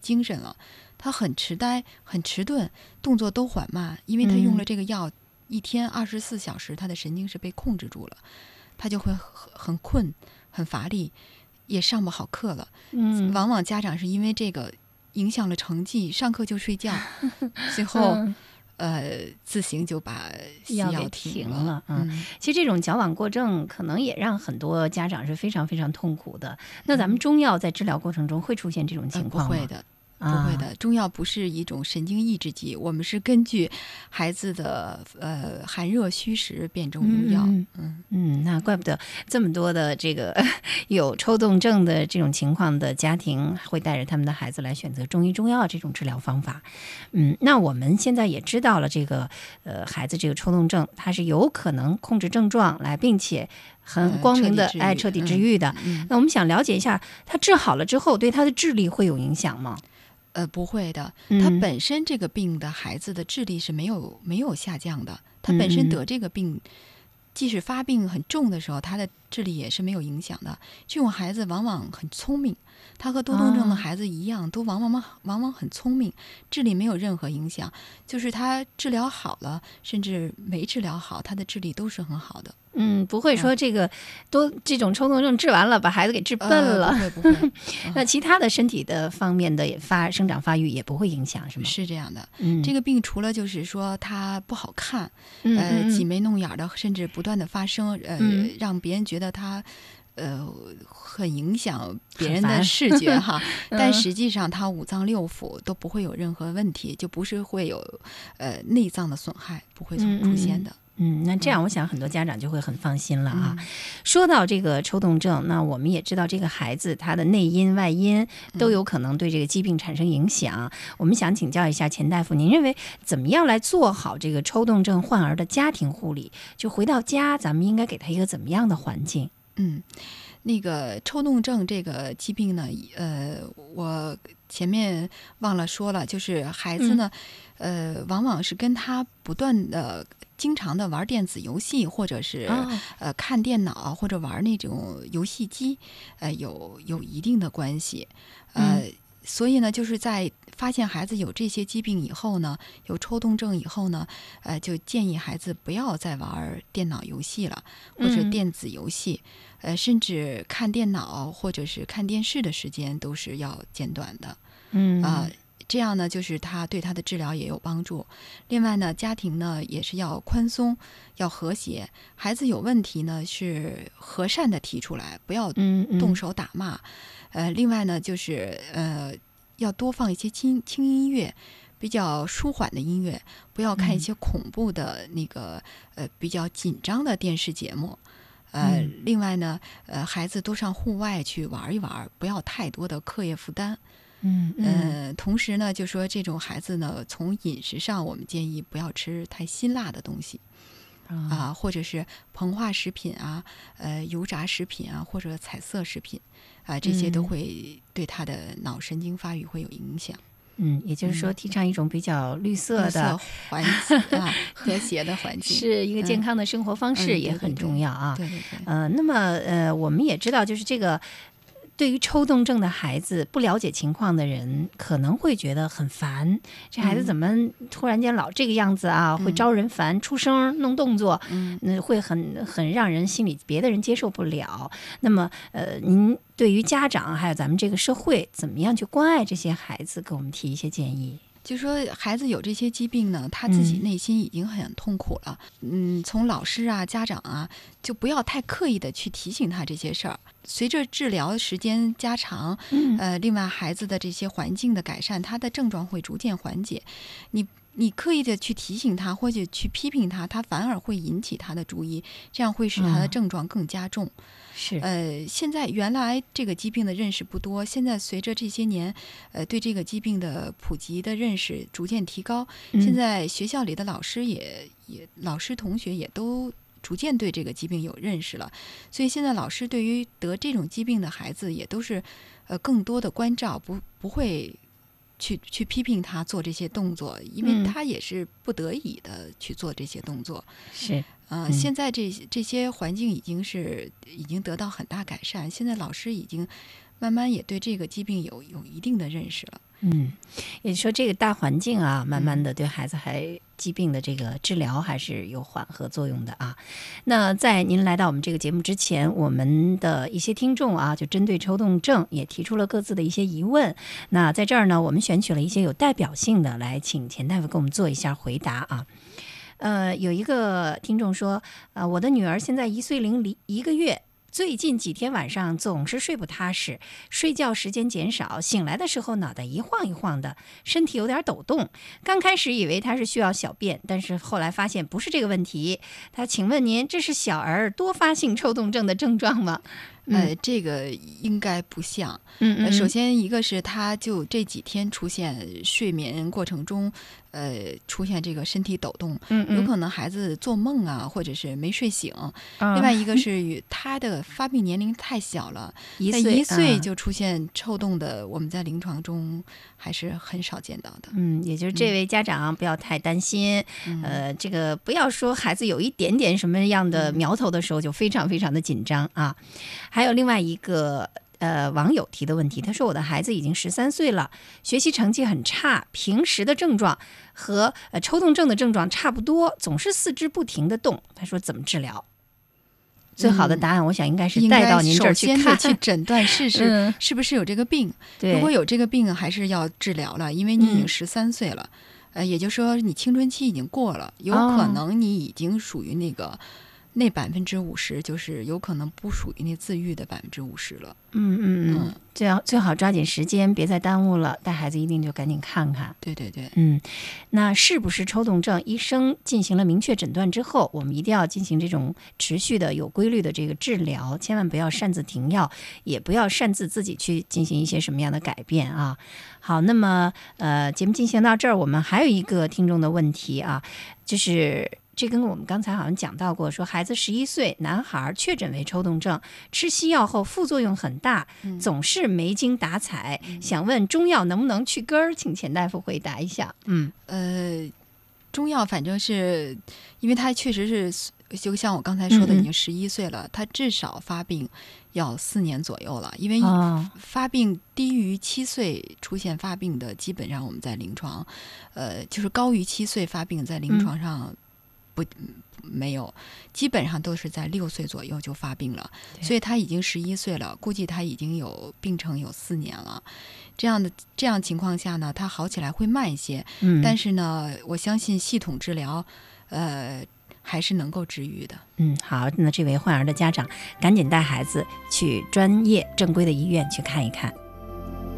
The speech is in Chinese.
精神了，他很痴呆、很迟钝，动作都缓慢，因为他用了这个药，一天24小时，他的神经是被控制住了，他就会很困、很乏力，也上不好课了。往往家长是因为这个影响了成绩，上课就睡觉，最后自行就把西药给停了。其实这种矫枉过正可能也让很多家长是非常非常痛苦的。那咱们中药在治疗过程中会出现这种情况吗？ 不会的。不会的，中药不是一种神经抑制剂，我们是根据孩子的寒热虚实辨证用药。 那怪不得这么多的这个有抽动症的这种情况的家庭会带着他们的孩子来选择中医中药这种治疗方法。那我们现在也知道了这个孩子这个抽动症，它是有可能控制症状来，并且很光明的彻底治愈的。那我们想了解一下，他治好了之后对他的智力会有影响吗？ 不会的，他本身这个病的孩子的智力是没有下降的，他本身得这个病，即使发病很重的时候，他的智力也是没有影响的。这种孩子往往很聪明，他和多动症的孩子一样，都往往很聪明，智力没有任何影响。就是他治疗好了，甚至没治疗好，他的智力都是很好的。 不会说这个这种抽动症治完了把孩子给治笨了。 不会。 那其他的身体的方面的生长发育也不会影响，是吗？ 是这样的。这个病除了就是说它不好看，挤眉弄眼的，甚至不断的发生，让别人觉得它很影响别人的视觉哈。但实际上它五脏六腑都不会有任何问题，就不是会有内脏的损害，不会出现的。 那这样我想很多家长就会很放心了啊。说到这个抽动症，那我们也知道这个孩子他的内因外因都有可能对这个疾病产生影响。我们想请教一下钱大夫，您认为怎么样来做好这个抽动症患儿的家庭护理？就回到家咱们应该给他一个怎么样的环境？ 那个抽动症这个疾病呢，我前面忘了说了，就是孩子呢，往往是跟他不断的、经常的玩电子游戏，或者是看电脑，或者玩那种游戏机，有一定的关系。所以呢，就是在发现孩子有这些疾病以后呢，有抽动症以后呢，就建议孩子不要再玩电脑游戏了，或者电子游戏，甚至看电脑或者是看电视的时间都是要减短的。这样呢，就是他对他的治疗也有帮助。另外呢，家庭呢也是要宽松，要和谐。孩子有问题呢，是和善的提出来，不要动手打骂。另外呢，就是要多放一些轻音乐，比较舒缓的音乐，不要看一些恐怖的那个比较紧张的电视节目。另外呢，孩子多上户外去玩一玩，不要太多的课业负担。同时呢，就说这种孩子呢，从饮食上，我们建议不要吃太辛辣的东西，或者是膨化食品啊，油炸食品啊，或者彩色食品这些都会对他的脑神经发育会有影响。 也就是说，提倡一种比较绿色的环境和谐的环境， 是一个健康的生活方式也很重要啊。 对。 那么我们也知道，就是这个。对于抽动症的孩子，不了解情况的人可能会觉得很烦，这孩子怎么突然间老这个样子啊，会招人烦，出声弄动作，会很让人心里别的人接受不了。那么您对于家长还有咱们这个社会，怎么样去关爱这些孩子，给我们提一些建议？ 就说孩子有这些疾病呢，他自己内心已经很痛苦了。从老师啊、家长啊，就不要太刻意的去提醒他这些事儿。随着治疗时间加长，另外孩子的这些环境的改善，他的症状会逐渐缓解。你刻意的去提醒他或者去批评他，他反而会引起他的注意，这样会使他的症状更加重。 是。 现在原来这个疾病的认识不多，现在随着这些年，对这个疾病的普及的认识逐渐提高，现在学校里的老师老师同学也都逐渐对这个疾病有认识了，所以现在老师对于得这种疾病的孩子也都是更多的关照，不会去批评他做这些动作，因为他也是不得已的去做这些动作。 是。 现在这些环境已经得到很大改善，现在老师已经慢慢也对这个疾病有一定的认识了。 也就是说这个大环境啊，慢慢的对孩子疾病的这个治疗还是有缓和作用的啊。那在您来到我们这个节目之前，我们的一些听众啊，就针对抽动症也提出了各自的一些疑问。那在这儿呢，我们选取了一些有代表性的，来请钱大夫给我们做一下回答啊。有一个听众说，我的女儿现在1岁零1个月。最近几天晚上总是睡不踏实，睡觉时间减少，醒来的时候脑袋一晃一晃的，身体有点抖动。刚开始以为他是需要小便，但是后来发现不是这个问题。请问您，这是小儿多发性抽动症的症状吗？ 这个应该不像。首先一个是他就这几天出现睡眠过程中出现这个身体抖动，有可能孩子做梦啊，或者是没睡醒。另外一个是他的发病年龄太小了，1岁就出现抽动的，我们在临床中还是很少见到的。 也就是这位家长不要太担心，这个不要说孩子有一点点什么样的苗头的时候就非常非常的紧张啊。还有另外一个网友提的问题，他说我的孩子已经13岁了，学习成绩很差，平时的症状和抽动症的症状差不多，总是四肢不停的动。他说怎么治疗？最好的答案我想应该是带到您这儿去看， 首先的去诊断试试是不是有这个病。如果有这个病还是要治疗了，因为你已经13岁了，也就是说你青春期已经过了，有可能你已经属于那50%，就是有可能不属于那自愈的50%了。 最好抓紧时间，别再耽误了，带孩子一定就赶紧看看。 对对对。 那是不是抽动症？医生进行了明确诊断之后，我们一定要进行这种持续的、有规律的这个治疗，千万不要擅自停药，也不要擅自自己去进行一些什么样的改变啊。好，那么节目进行到这儿，我们还有一个听众的问题啊，就是这跟我们刚才好像讲到过，说孩子11岁男孩确诊为抽动症，吃西药后副作用很大，总是没精打采，想问中药能不能去根儿？请钱大夫回答一下。 中药反正是因为他确实是就像我刚才说的，已经11岁了，他至少发病要4年左右了，因为发病低于7岁出现发病的，基本上我们在临床就是高于7岁发病在临床上没有，基本上都是在6岁左右就发病了，所以他已经11岁了，估计他已经有病程有4年了。这样情况下呢，他好起来会慢一些，但是呢，我相信系统治疗还是能够治愈的。 好，那这位患儿的家长赶紧带孩子去专业正规的医院去看一看。